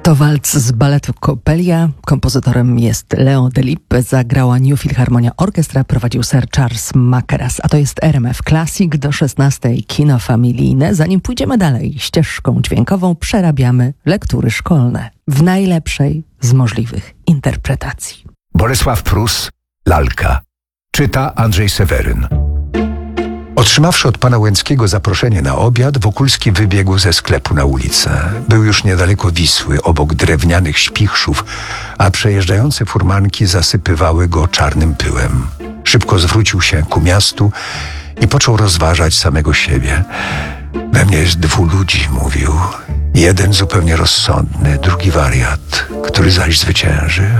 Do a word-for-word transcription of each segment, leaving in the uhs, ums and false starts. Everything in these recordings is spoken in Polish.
To walc z baletu Coppelia. Kompozytorem jest Leo Delibes, zagrała New Philharmonia Orchestra, prowadził Sir Charles Mackerras. A to jest R M F Classic do szesnastej, kino familijne. Zanim pójdziemy dalej ścieżką dźwiękową, przerabiamy lektury szkolne w najlepszej z możliwych interpretacji. Bolesław Prus, Lalka. Czyta Andrzej Seweryn. Otrzymawszy od pana Łęckiego zaproszenie na obiad, Wokulski wybiegł ze sklepu na ulicę. Był już niedaleko Wisły, obok drewnianych śpichrzów, a przejeżdżające furmanki zasypywały go czarnym pyłem. Szybko zwrócił się ku miastu i począł rozważać samego siebie. We mnie jest dwóch ludzi, mówił. Jeden zupełnie rozsądny, drugi wariat, który zaś zwycięży.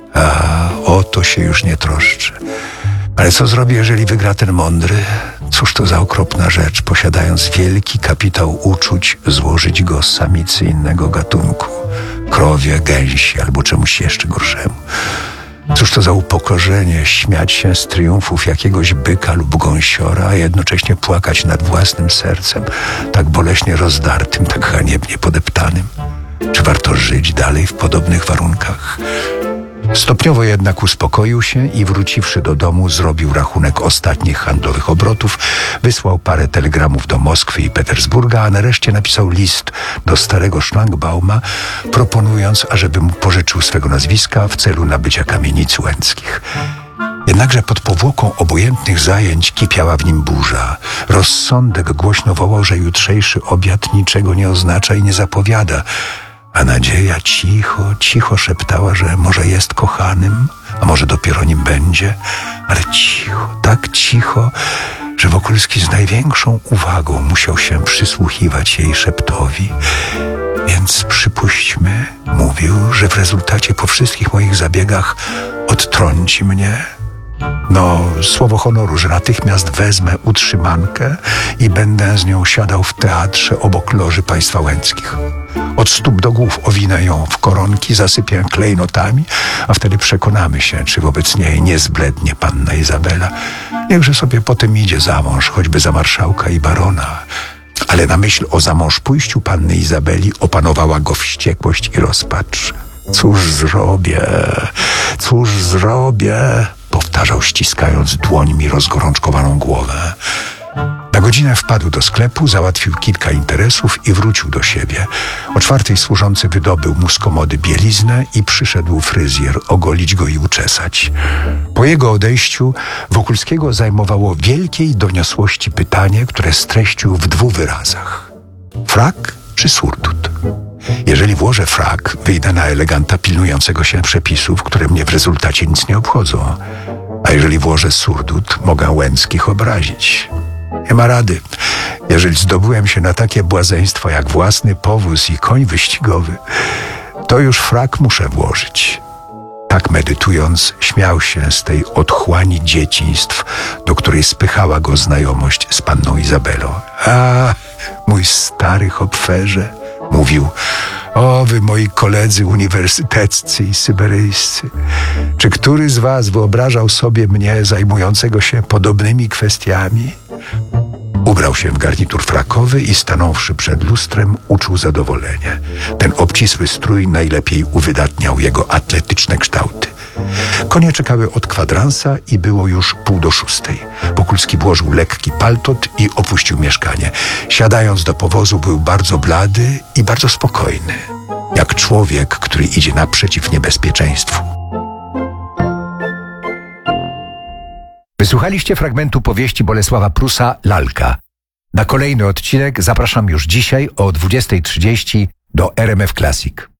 A o to się już nie troszczę. Ale co zrobi, jeżeli wygra ten mądry? Cóż to za okropna rzecz, posiadając wielki kapitał uczuć, złożyć go z samicy innego gatunku, krowie, gęsi albo czemuś jeszcze gorszemu. Cóż to za upokorzenie, śmiać się z triumfów jakiegoś byka lub gąsiora, a jednocześnie płakać nad własnym sercem, tak boleśnie rozdartym, tak haniebnie podeptanym. Czy warto żyć dalej w podobnych warunkach? Stopniowo jednak uspokoił się i wróciwszy do domu zrobił rachunek ostatnich handlowych obrotów, wysłał parę telegramów do Moskwy i Petersburga, a nareszcie napisał list do starego Szlangbauma, proponując, ażeby mu pożyczył swego nazwiska w celu nabycia kamienic Łęckich. Jednakże pod powłoką obojętnych zajęć kipiała w nim burza. Rozsądek głośno wołał, że jutrzejszy obiad niczego nie oznacza i nie zapowiada, a nadzieja cicho, cicho szeptała, że może jest kochanym, a może dopiero nim będzie, ale cicho, tak cicho, że Wokulski z największą uwagą musiał się przysłuchiwać jej szeptowi. Więc przypuśćmy, mówił, że w rezultacie po wszystkich moich zabiegach odtrąci mnie. No, słowo honoru, że natychmiast wezmę utrzymankę i będę z nią siadał w teatrze obok loży państwa Łęckich. Od stóp do głów owinę ją w koronki, zasypię klejnotami, a wtedy przekonamy się, czy wobec niej nie zblednie panna Izabela. Niechże sobie potem idzie za mąż, choćby za marszałka i barona. Ale na myśl o zamążpójściu panny Izabeli opanowała go wściekłość i rozpacz. Cóż zrobię, cóż zrobię, powtarzał, ściskając dłońmi rozgorączkowaną głowę. Na godzinę wpadł do sklepu, załatwił kilka interesów i wrócił do siebie. O czwartej służący wydobył mu z komody bieliznę i przyszedł fryzjer ogolić go i uczesać. Po jego odejściu Wokulskiego zajmowało wielkiej doniosłości pytanie, które streścił w dwóch wyrazach. Frak czy surdut? Jeżeli włożę frak, wyjdę na eleganta pilnującego się przepisów, które mnie w rezultacie nic nie obchodzą. A jeżeli włożę surdut, mogę Łęckich obrazić. Nie ma rady. Jeżeli zdobyłem się na takie błazeństwo jak własny powóz i koń wyścigowy, to już frak muszę włożyć. Tak medytując, śmiał się z tej otchłani dzieciństw, do której spychała go znajomość z panną Izabelą. A, mój stary hopferze, mówił, o wy moi koledzy uniwersyteccy i syberyjscy, czy który z was wyobrażał sobie mnie zajmującego się podobnymi kwestiami? Ubrał się w garnitur frakowy i stanąwszy przed lustrem uczuł zadowolenie. Ten obcisły strój najlepiej uwydatniał jego atletyczne kształty. Konie czekały od kwadransa i było już pół do szóstej. Wokulski włożył lekki paltot i opuścił mieszkanie. Siadając do powozu był bardzo blady i bardzo spokojny. Jak człowiek, który idzie naprzeciw niebezpieczeństwu. Wysłuchaliście fragmentu powieści Bolesława Prusa Lalka. Na kolejny odcinek zapraszam już dzisiaj o dwudziestej trzydzieści do R M F Classic.